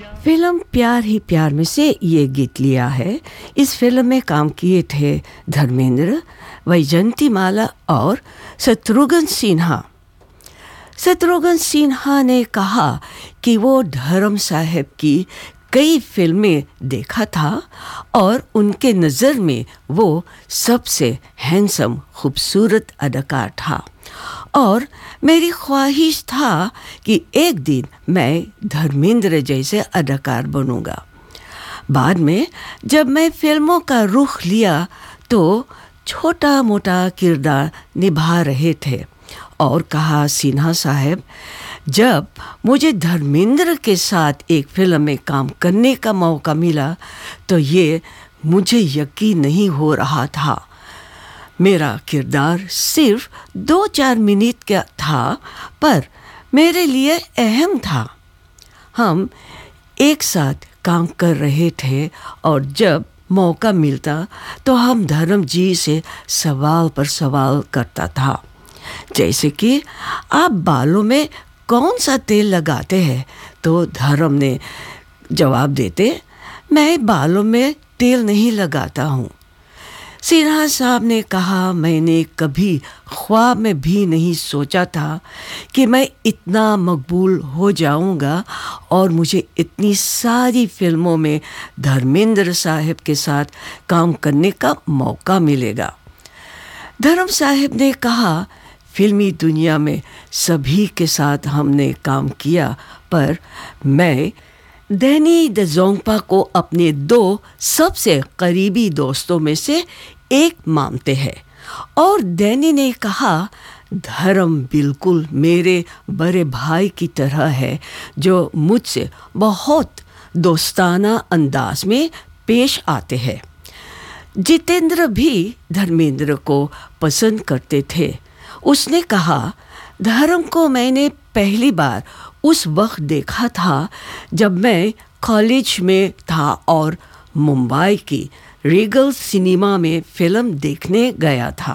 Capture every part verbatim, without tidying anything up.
Film प्यार ही प्यार में से ये गीत लिया है। इस फिल्म में काम किए थे धर्मेंद्र, वैजयंती माला और शत्रुघ्न सिन्हा। शत्रुघ्न सिन्हा ने कहा कि वो धर्म साहब की कई फिल्में देखा था और उनके नज़र में वो सबसे हैंडसम खूबसूरत अदाकार था और मेरी ख्वाहिश था कि एक दिन मैं धर्मेंद्र जैसे अदाकार बनूंगा। बाद में जब मैं फिल्मों का रुख लिया तो छोटा मोटा किरदार निभा रहे थे और कहा, सिन्हा साहब, जब मुझे धर्मेंद्र के साथ एक फिल्म में काम करने का मौका मिला तो ये मुझे यकीन नहीं हो रहा था। मेरा किरदार सिर्फ दो चार मिनट का था पर मेरे लिए अहम था। हम एक साथ काम कर रहे थे और जब मौका मिलता तो हम धर्म जी से सवाल पर सवाल करता था, जैसे कि आप बालों में कौन सा तेल लगाते हैं? तो धर्म ने जवाब देते, मैं बालों में तेल नहीं लगाता हूँ। सिन्हा साहब ने कहा, मैंने कभी ख्वाब में भी नहीं सोचा था कि मैं इतना मकबूल हो जाऊंगा और मुझे इतनी सारी फिल्मों में धर्मेंद्र साहब के साथ काम करने का मौका मिलेगा। धर्म साहब ने कहा, फिल्मी दुनिया में सभी के साथ हमने काम किया पर मैं डैनी डेज़ोंगपा को अपने दो सबसे करीबी दोस्तों में से एक मानते हैं। और डैनी ने कहा, धर्म बिल्कुल मेरे बड़े भाई की तरह है जो मुझसे बहुत दोस्ताना अंदाज में पेश आते हैं। जितेंद्र भी धर्मेंद्र को पसंद करते थे। उसने कहा, धर्म को मैंने पहली बार उस वक्त देखा था जब मैं कॉलेज में था और मुंबई की रीगल सिनेमा में फिल्म देखने गया था।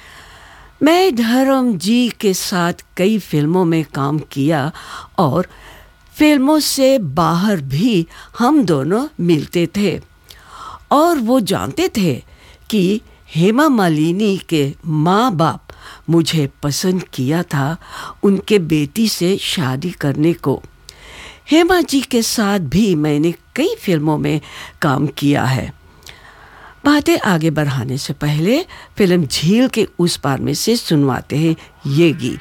मैं धर्म जी के साथ कई फिल्मों में काम किया और फिल्मों से बाहर भी हम दोनों मिलते थे और वो जानते थे कि हेमा मालिनी के माँ बाप मुझे पसंद किया था उनके बेटी से शादी करने को। हेमा जी के साथ भी मैंने कई फिल्मों में काम किया है। बातें आगे बढ़ाने से पहले फिल्म झील के उस पार में से सुनवाते हैं ये गीत।